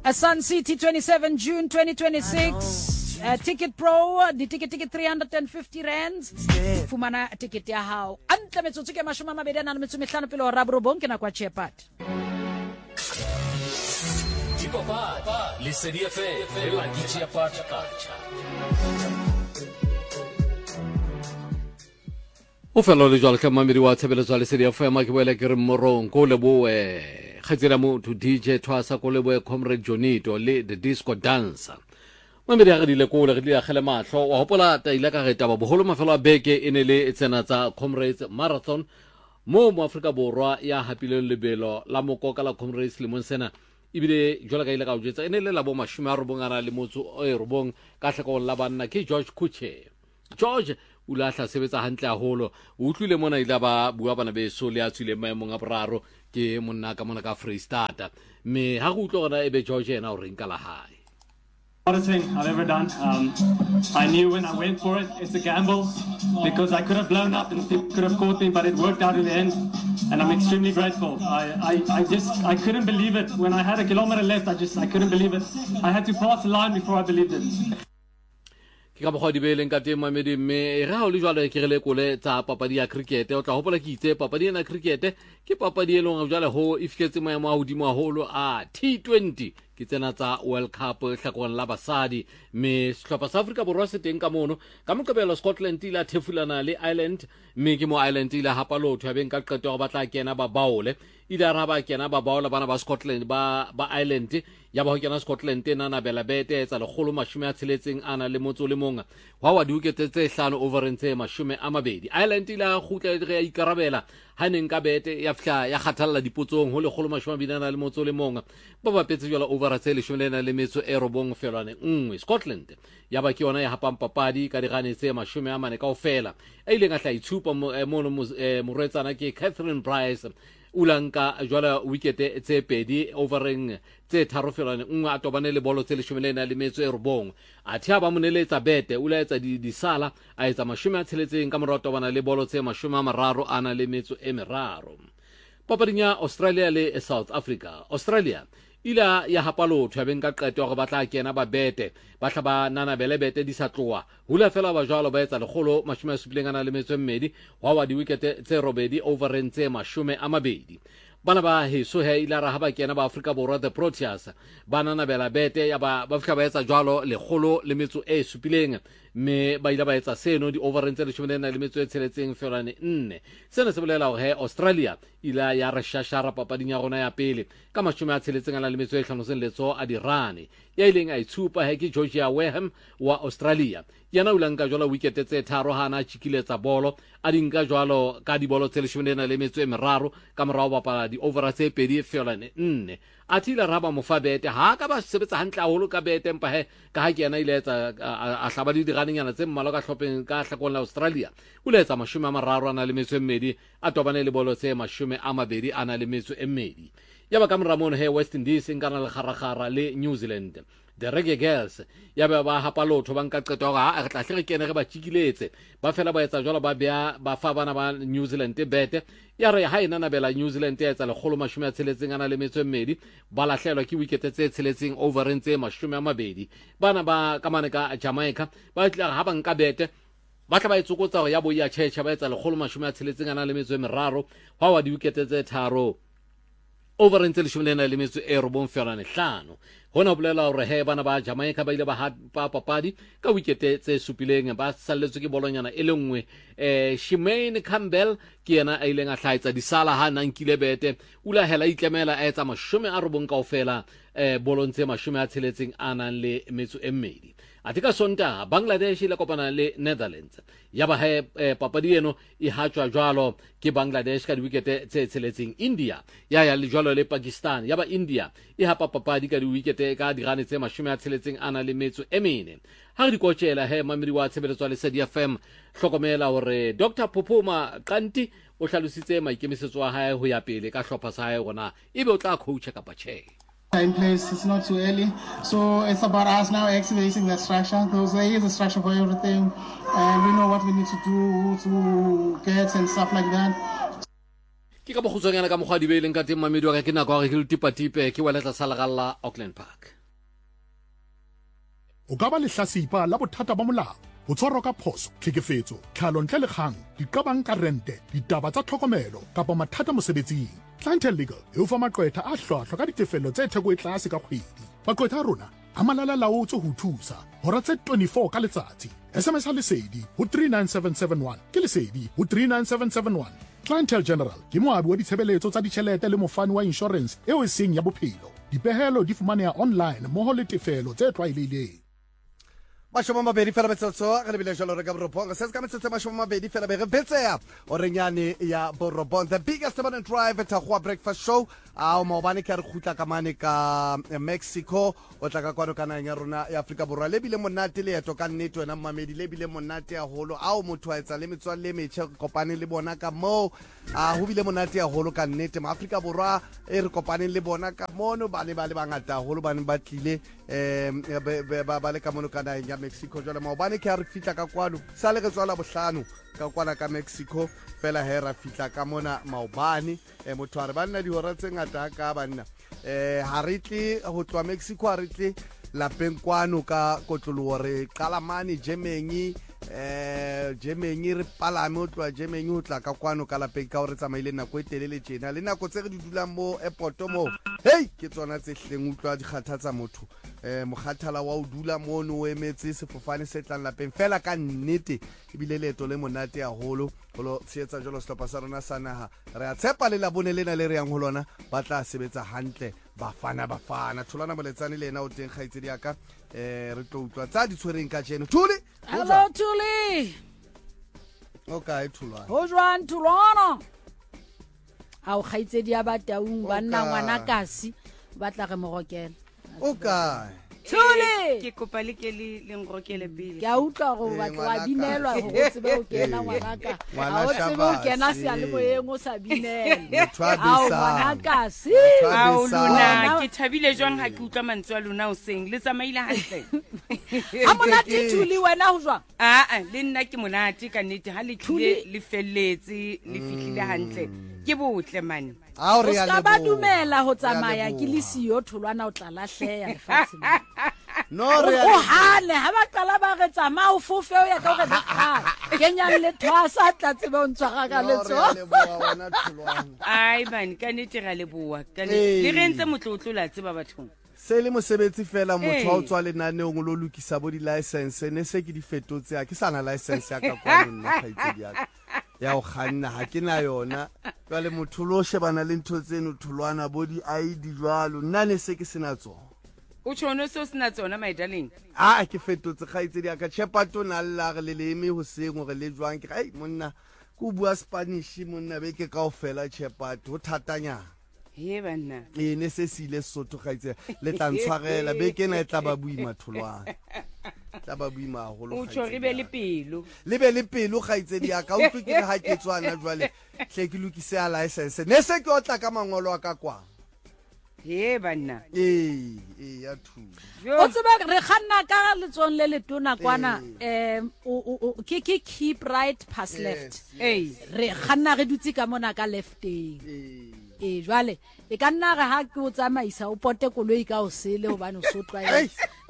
Sun City 27 June 2026. Ticket Pro di ticket 350 rands. Fumana ticket ya hao. Antle metsotso ke mashoma mabedi na metsomehlano pele hora borobong ke na kwa Chepat. Papa, Lesedi FM, la DJ Pacha. O fela le jwale ka mamedi wa tshebeletso Lesedi FM ke boela ke re morong ko le boe khatsela mo to DJ Twasa ko le boe Comrade Jonito le the disco dancer. Mamedi ga dile ko le ga gele mahlo wa hopola ta ile ka geta ba boholo mafelo a beke ene le tsena tsa Comrades Marathon mo Afrika Borwa ya hapile lebelo la mokoka la Comrades le monsena ibile jwala ka ile ka ujetsa ene le la bo mashima robongana le motso o robong ka hlako la banna ke George Kuche. George o la hla sebetsa hantle haholo o utlwile mona ile ba bua bana be so le a tswile maemong a boraro ke monna ka mona ka Freestata me ha go utlwa gona ebe George ena o reng ka la hae. Hardest thing I've ever done. I knew when I went for it, it's a gamble because I could have blown up and it could have caught me, but it worked out in the end, and I'm extremely grateful. I couldn't believe it when I had a kilometer left. I couldn't believe it. I had to pass the line before I believed it. Ke ka bogwa dibeleng ka teng mamedi me ra o le jwale ke rele kole tsa papadi ya cricket o tla hopola ke itse papadi ya cricket ke papadi e leng jwale ho ifiketse maemo a hodimo haholo a T20 ke tsena tsa World Cup hlakong la basadi me sehlopha sa Afrika Borwa se teng ka mono ka mokabelo Scotland ile thefulana le Ireland me ke mo Ireland ile hapa lotho ya beng ka qeto go batla kena ba baole ile ra ba kena ba baola bana ba Scotland ba Ireland ya ba ho kena Scotland na na bela bete tsa legolo mashome a tsheletseng ana le motso le monga wa di uketse tse hlano over ntse mashome a mabedi Ireland ile a khutla re ikarabela haneng ka bete ya fihla ya khathalla dipotsong ho legolo mashome a bidana le motso le monga ba bapetse jwala over tse le shome le metso e robong felwane nngwe Scotland ya ba ke yona ya hapang papadi ka digane tse mashome a mane kaofela e ile nga hla itshupa mono moretsana ke Catherine Price ulanka jwala wicket tse pedi overing tse tharofelane nngwe a tobane le bolo tse le shumelena le metso e robong a thia ba moneletsa bete ula etsa di sala a etsa mashome a tsheletseng ka morao tobana le bolo tse mashome a mararo ana le metso e meraro papadinya Australia le South Africa Australia ila ya hapalo thwabeng ka qeto go batla kena ba bete ba tla ba nana bele bete di sa tloa hula fela ba jwalo ba etsa legolo mashome a supilengana le metso mmedi wa di wicket tse robedi over ntse mashome a mabedi bana ba heso he ila ra ha ba kena ba Afrika Borwa the Proteas ba nana bela bete ya ba fika ba etsa jwalo legolo le metso e supileng me ba ila ba etsa seno di over ntse le shumelena le metso e tsheletseng felane nne sena se bolela ho he Australia ila ya re shashara papading ya rona ya pele ka mashome a tsheletseng ana le metso e hlanoseng letso a dirane ya ileng a itshupa he ke Georgia Weham wa Australia yana ulanka jwalo wicket tse tharo hana chikiletsa bolo a dinka jwalo ka di bolo tse le shumelena le metso e meraro ka morao ba pala di over tse pedi felane nne atila raba mofabete ha ka ba sebetsa hantle haholo ka bete mpa he ka ha ke yana ile etsa a hlaba di digananyana tse mmalo ka hlopeng ka hlakong la Australia o le etsa mashome a mararo ana le metso e mmedi a tobane le bolo tse mashome a mabedi ana le metso e mmedi ya ba ka moramon he West Indies nkana le kharagara le New Zealand the Reggae Girls ya ba hapa lotho ba nka qeto ga a tla hle kene re ba tshikiletse ba fela ba etsa jwalo ba bea ba fa bana ba New Zealand bete ya re ha ina na bela New Zealand ya etsa legolo mashome a tsheletseng ana le metso e mmedi ba lahlelwa ke wicket tse tsheletseng over ntse mashome a mabedi bana ba kamane ka Jamaica ba tla ha ba nka bete ba tla ba itsokotsa go ya bo ya tshetsha ba etsa legolo mashome a tsheletseng ana le metso e meraro wa di wicket tse tharo over ntse le shumelena le metso e robong felane hlano hona bolela hore he bana ba Jamaica ba ile ba papadi ka wicket tse supileng ba salletswe ke bolonyana e le nngwe Shemaine Campbell ke yena a ileng a hlaitsa disala ha nankile bete ula hela itlemela a etsa mashome a robong kaofela bolontse mashome a tsheletseng ana le metso e mmedi atika sonta Bangladesh ile kopana le Netherlands ya ba he papadi eno e hatjwa jwalo ke Bangladesh ka di wicket tse tsheletseng India ya le jwalo le Pakistan ya ba India e hapa papadi ka di wicket ka digane tse mashome a tsheletseng ana le metso e mene ha di kotshela he mamedi wa tshebeletso le Lesedi FM hlokomela hore Dr Phupuma Kanti o hlalositse maikemisetso a hae ho ya pele ka hlopha sa hae gona ebe o tla coacha kapa che in place. It's not too early, so it's about us now activating that structure. There is a structure for everything, and we know what we need to do to get and stuff like that. ke ka bokgutswanyana ka mokgwa di beileng ka teng mamedi wa ka ke nako gore ke le tipatipe ke weletla sa legalla Auckland Park. O ka ba lehlasipa la bothata ba molao, ho tshwarwa ka phoso, tlhekefetso, tlhalo ntle le kgang, diqabang ka rente, ditaba tsa tlhokomelo kapa mathata mosebetsing. Clientele Legal e o fa maqwetha a hlwahlwa ka ditefello tse theko e tlase ka kgwedi. Maqwetha a rona a malala laotswe ho thusa hora tse 24 ka letsatsi. SMS ha lesedi ho 39771 ke lesedi ho 39771. Clientele General ke moabi wa ditshebeletso tsa ditjhelete le mofani wa insurance eo e seng ya bophelo. Dipehelo di fumaneha online mmoho le tefelo tse tlwaelehileng. Mashome mabedi fela metsotso re lebile jalo re ka borobong se se ka metsotso mashome mabedi fela be re betseya o renyane ya borobong the biggest morning drive at a breakfast show a maobane ka re khutla ka mane ka Mexico o tla ka kwano kana ya rona ya Afrika Borwa le bile monate le eto ka nnete wena mamedi le bile monate ya holo a o motho a etsa le metswalle metšhe kopane le bona ka mo a ho bile monate ya holo ka nnete ma Afrika Borwa e re kopane le bona ka mono ba le bangata holo ba ne ba tlile ba le ka mono kana ya Mexico jwale maobane ke a re fitla ka kwano sa le re tswala bohlano ka kwana ka Mexico fela hera fitla ka mona maobane motho a re banna di hora tse ngata ka banna ha re tle ho tloa Mexico ha re tle lapeng kwano ka kotlolo re qalamane Germany re palame o tloa Germany ho tla ka kwano ka lapeng ka hore tsamaile nako e telele tjena le nako tse re di dulang mo airport mo hey ke tsona tse hleng utlwa di kgathatsa motho mokhathala wa o dula mono o emetse sefofane se tlang lapeng fela ka nnete e bile leeto le monate ya holo lo tshetsa jolo stopa sa rona sa naha re a tshepa le la bone lena le re yang ho lona ba tla sebetsa hantle bafana tholana boletsane le ena o teng khaitse di aka re tlo utlwa tsa di tshwereng ka jeno Thuli. Hello Thuli. Okay Thulwana ho jwang Thulwana a o khaitse di abataung banna ngwana kasi ba tla re morokela okay Thuli ke kopa le ke le ngrokele pele ke a utlwa go batla wa binelwa go tsebe o kena ngwanaka a o tsebe o kena se a le moyeng o sa binela a o ngwanaka si a o lona ke thabile jwang ha ke utlwa mantswe a lona o seng le tsamaile hantle a monate Thuli wena ho jwang le nna ke monate ka nnete ha le tlile le felletse le fihlile hantle ke botle man a re ya le ba dumela ho tsamaya ke le siyo Thulwana o tla lahleya lefatsheng no re o hane ha ba qala ba re tsamaya o fofe o ya ka gore kenyang le thwasa tla tsebe o ntshwara ka letso ai man ka nnete ga le boa ka le rentse motlotlola tseba bathong se le mosebetsi fela motho wa o tswa lenaneong lo lokisa bo di license ne se ke di fetotse a ke sana license ya ka kwa nna khaitse di aka ya o khanna ha ke na yona ka le motho lo shebana le ntho tseno Thulwana bo di ID jwalo nna ne se ke sena tsona o tshone se o sena tsona my darling ke fetotse khaitse di aka chepato na lla re le leme ho seng re le jwang ke ai monna ku bua Spanish monna be ke kaofela chepato ho thatanya he banna ne se sile Sotho khaitse le tla ntshwarela be ke na e tla ba buima Thulwana tla ba buima haholo o tshore be le pelo khaitse di aka o tlwe ke ha ke tswana jwale hle ke lokise a license ne se ke o tla ka mangolo a ka kwa he banna ya thu o tseba re khanna ka letsong le letona kwana ke keep right pass left re khanna re dutse ka mona ka lefteng jwale e ka nna re ha ke o tsamaisa o pote koloi ka o sele hobane o so tlwaetse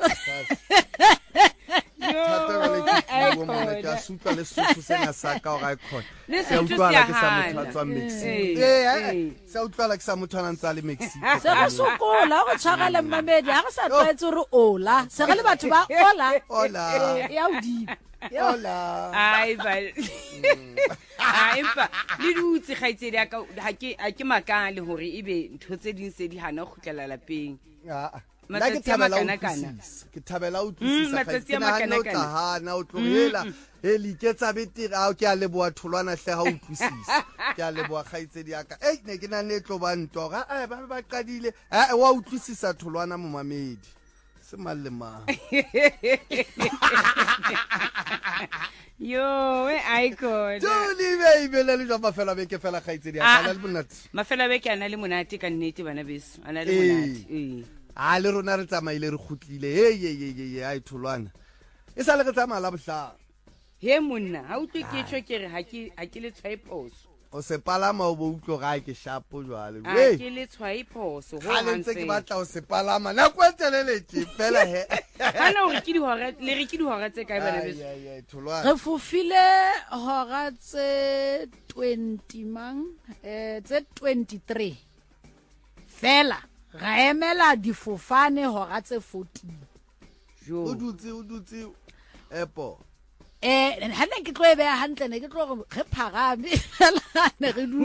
ke sutlwa le Sotho sena sa ka o ga khona le Sotho se ke sa motho a tswa Mexico sa utlwala ke sa motho a ntse a le Mexico se re sokola go tshwarele mmamedi ha re sa tlwaetse re ola se re le batho ba ola ya udimo ai ba ai ba le dutse khaitsedi aka ha ke makale hore ebe ntho tse ding se di hana go khutlela lapeng ke thabela o tlisa matsatsi a makana hana o tlogela heli ke tsa betire a ke a leboa Thulwana hle ha o tlisisa ke a leboa khaitsedi aka ne ke na ne tlo ba ntoga ba qadile wa utlisisa Thulwana momamedi se malema yo icon Thuli baby le jwa mafela beke fela khaitsedi aka le monate mafela beke ana le monate ka nnete bana beso ana le monate le rona re tsamaile re khutlile ai Thulwana e sa le re tsamaya la bohla he monna ha o tle ke tshwe ke re ha ke le tshwaeposo o se palama o bo utlwo ga ke shapo jwale ke le tshwai phoso go ga lentse ke batla o se palama na kwa teleletse fela he kana o ke di hora le re ke di hora tse kae bana beso re fofile hora tse 20 mang tse 23 fela ga emela difofane hora tse 14 o dutse epo ha ne ke tlo e beha hantle ne ke tlo re phagame ne re du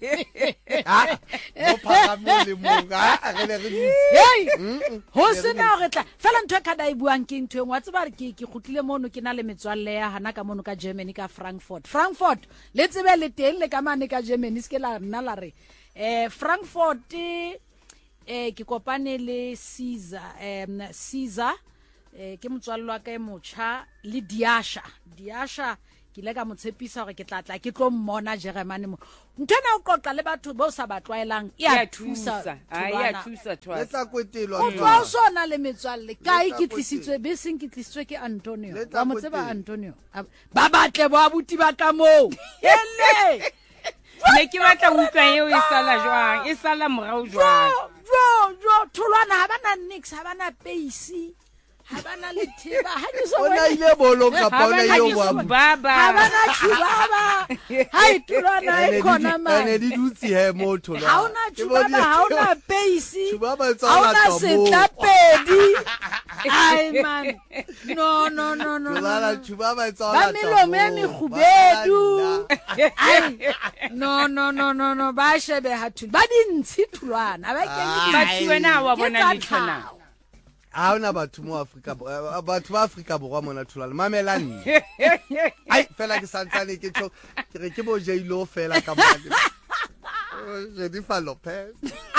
mo phagame le monga re le re dutse ho sena re tla fela ntwe ka dai buang ke ntwe wa tseba ke khutlile mono ke na le metswalle ya hana ka mono ka Germany ka Frankfurt le tsebe le teng le ka mane ka Germany se ke la nna la re Frankfurt ke kopane le Caesar ke motswallo wa ka e motjha le Diasha ke le ka motshepisa gore ke tlatla ke tlo mmona Germany mo ntena o qoqa le batho bo sa batwaelang ya thusa le tla kwetelwa o tlo sona le metswalle kai ke tlisitswe be seng ke tlisitswe ke Antonio ba motseba Antonio ba batle bo abuti ba ka mo ele ne ke batla utlwa eo e sala morao jwang tholwana ha bana nix ha bana peisi ha bana le thiba ha ke so ona ile bolong ka bona yo baba ha bana chubaba hai tholwana e khona ma ene di dutsi he motho ha ona chubaba ha ona peisi chubaba ha tsala ona setapedi ai man no lala chubaba tsala ba melo me khubedu ai no ba shebe ha thu ba dintsi tholwana ba ke ba tshwena wa bona le tshwana ha ona batho mo Afrika batho ba Afrika borwa mona thulana mamelane ai fela ke santsane ke tlo ke re ke bo J-Lo fela ka mane Jennifer Lopez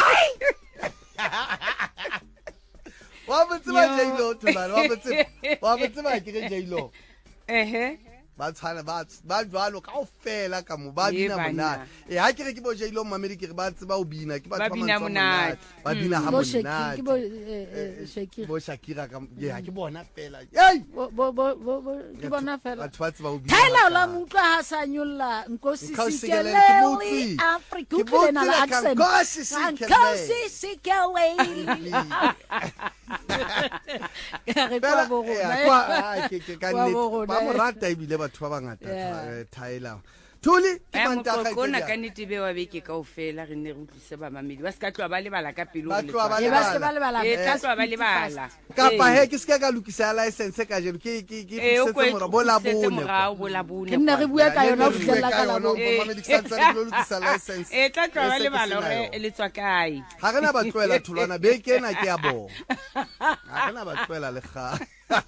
wa botse ba J-Lo thulana wa botse ba ke J-Lo ba tshwana ba jwalo ka ofela ka mo ba bina monate ha ke re ke bo J-Lo mamedi ke re ba tseba o bina ke batho ba monate ba bina ha monate bo Shakira ka ha ke bona fela ke bona fela batho ba tseba o bina Tyler la mutla ha sa nyolla nkosi sikeleli Africa ke na la accent nkosi sikeleli ba morata ebile batho ba bangata Tyler Thuli ke mantaka kona ka nnete be wa beke ka ofela re ne re utlwise ba mamedi ba ska tloa ba le bala ka pelo le ba ska ba le bala tloa ba le bala kapa he ke ska ka lokisa license ka jeno ke setse mora bola bone ke nne re bua ka yona o fitlela ka la bone mamedi ke sa lokisa license tla tloa ba le bala re le tswa kae ha rena ba tloela thulwana be ke na ke ya bo ha rena ba tloela le ga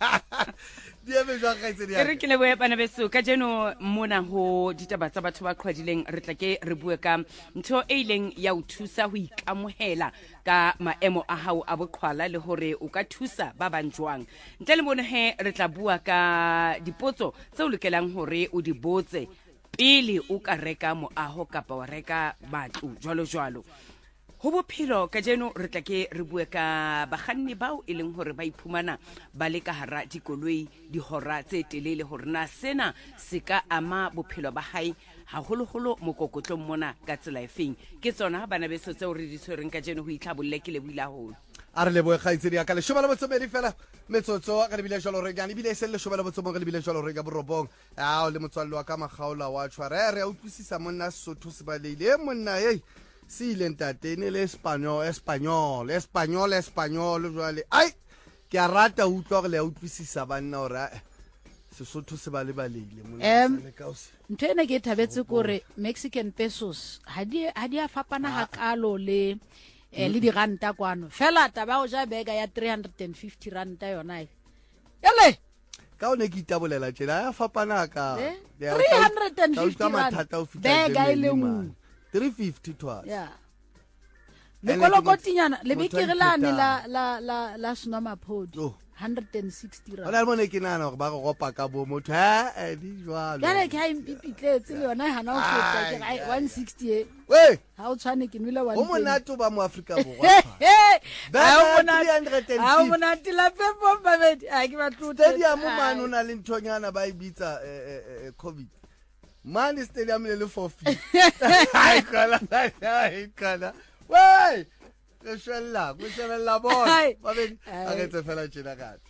re ke leboe bana beso ka jeno mona ho ditaba tsa batho ba qhwadileng re tla ke re bue ka ntho e ileng ya o thusa ho ikamohela ka maemo a hao a boqhwala le hore o ka thusa ba banjwang ntle le mone he re tla bua ka dipotso tse o lokelang hore o di botse pele o ka reka moaho kapa wa reka batlo jwalo ho bophelo ka jeno re tla ke re bue ka bakganni bao e leng hore ba iphumana ba le ka hara dikoloi dihora tse telele hore na sena se ka ama bophelo ba hae haholoholo mokokotlong mona ka tsela efeng ke tsona bana beso tseo re di tshwereng ka jeno ho itlhabolle ke le buila holo a re leboe kgaitsedi ya ka le shobela botsomedi fela metsotso ka lebile jalo re gane bile se le shobela botsomong ka lebile jalo re ga borobong a le motswallo wa ka magaola wa tshwara re a utlwisisa monna Sotho se ba leile monna si lentate ne le Espanyol jwale ai ke a rata utlwa gore le a utlwisisa banna ora Sesotho se ba le baleile monna le kaose ntene ke thabetse gore Mexican pesos ha di a fapana ha kalo le diranta kwano fela taba o ja bega ya 350 ranta yona yale ka o ne ke itabolela tjela ya fapana ka 350 bega ile nngwe 350 twice le kolokotinyana le bekirilane la sona maphodi 160 rand ona mone ke nana gore ba go gopa ka bo motho di jwalo jale ke ha impipitletse le yona hana o feta ke 160 ha o tshwane ke nwile 120 o monato ba mo Afrika borwa ha o monate la pepo babedi ha ke ba tlotse stadium mane ona le nthonyana ba ibitsa COVID Mani stadium le 4 feet. Ai kala. Wai! Ke shwella bona. Ba be a re tse fela tjena gape.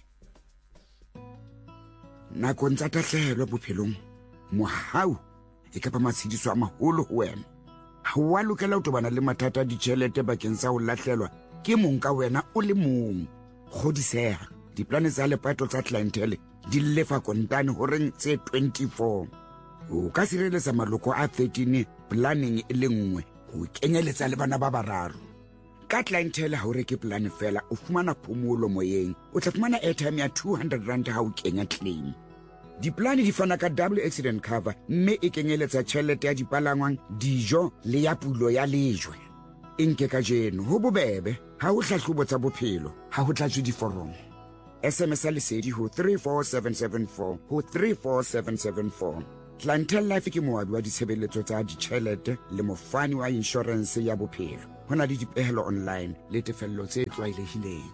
Nakong tsa tahlehelo bophelong mohau e ka ba matshidiso a maholo ho wena. Ha wa lokela ho tobana le mathata a ditjhelete bakeng sa ho lahlelwa ke mong ka wena o le mong. Kgodiseha diplane tsa lepato tsa clientele di lefa kontane ho reng tse 24. O ka sireletsa maloko a 13 planning e le nngwe ho kenyeletsa le bana ba bararo. Ka clientele ha o reke plan fela o fumana phomolo moyeng, o tla fumana airtime ya 200 rand ha o kenya claim. Diplane di fana ka double accident cover mme e kenyeletsa tjhelete ya dipalangwang, dijo le ya pulo ya lejwe. Nke ka jeno ho bobebe ha o hlahlobo tsa bophelo ha ho tlatswe diforomo. SMS lesedi ho 34774 ho 34774. Clientele Life ke moabi wa ditshebeletso tsa ditjhelete le mofani wa insurance ya bophelo. Hona le dipehelo online le tefello tse tlwaelehileng.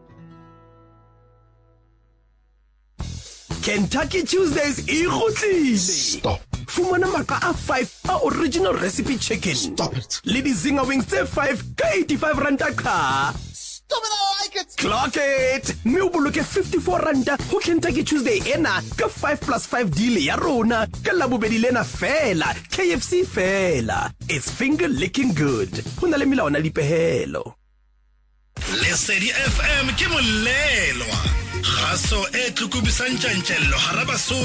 Kentucky Tuesdays e kgutlile. Stop. Fumana maka a 5 a original recipe chicken. Stop it. Le di Zinger Wings tse 5 ka 85 rand ka. Stop it, I like it. Clock it. Mme o boloke 54 rand ho Kentucky Tuesday ena ka 5+5 deal ya rona ka labobedi lena fela. KFC fela. It's finger licking good. Hona le melawana dipehelo. Lesedi FM ke molelwa. Khaso e tlukubisang tjantjello haraba